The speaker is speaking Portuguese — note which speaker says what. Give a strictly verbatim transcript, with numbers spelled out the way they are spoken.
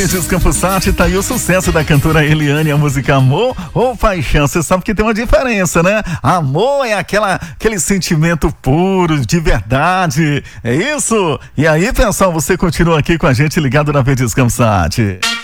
Speaker 1: Verdes Campos Sat, tá aí o sucesso da cantora Eliane, a música Amor ou Paixão. Você sabe que tem uma diferença, né? Amor é aquela, aquele sentimento puro, de verdade. É isso? E aí, pessoal, você continua aqui com a gente ligado na Verdes Campos Sat.